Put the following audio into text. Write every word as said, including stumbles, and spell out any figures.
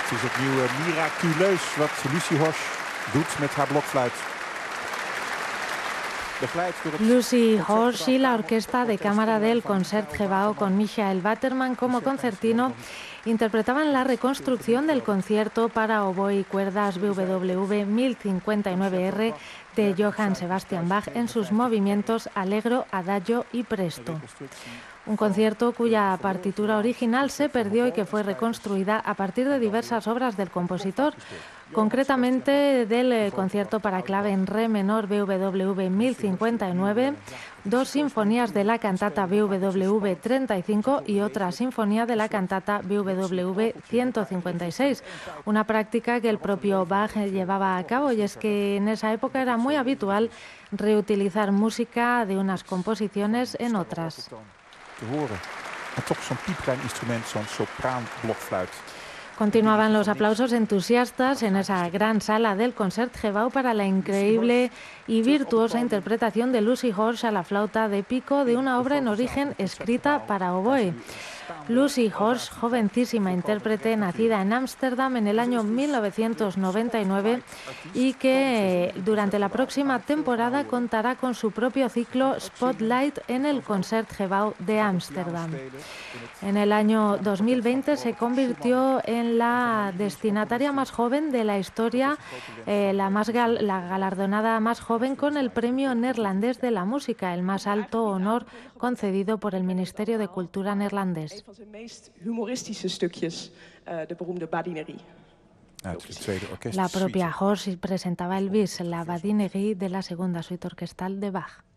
Het is opnieuw miraculeus wat Lucy Horsch doet met haar blokfluit. Lucy Horsch y la orquesta de cámara del Concertgebouw con Michael Waterman como concertino interpretaban la reconstrucción del concierto para oboe y cuerdas B W V mil cincuenta y nueve R de Johann Sebastian Bach en sus movimientos allegro, adagio y presto. Un concierto cuya partitura original se perdió y que fue reconstruida a partir de diversas obras del compositor, concretamente del concierto para clave en re menor B W V mil cincuenta y nueve, dos sinfonías de la cantata B W V treinta y cinco y otra sinfonía de la cantata B W V ciento cincuenta y seis, una práctica que el propio Bach llevaba a cabo, y es que en esa época era muy habitual reutilizar música de unas composiciones en otras. Continuaban los aplausos entusiastas en esa gran sala del Concertgebouw para la increíble y virtuosa interpretación de Lucy Horsch a la flauta de pico de una obra en origen escrita para oboe. Lucy Horsch, jovencísima intérprete nacida en Ámsterdam en el año mil novecientos noventa y nueve y que durante la próxima temporada contará con su propio ciclo Spotlight en el Concertgebouw de Ámsterdam. En el año dos mil veinte se convirtió en la destinataria más joven de la historia, eh, la, más gal la galardonada más joven con el Premio Neerlandés de la Música, el más alto honor concedido por el Ministerio de Cultura neerlandés. La propia Horsch presentaba el bis, la Badinerie de la segunda suite orquestal de Bach.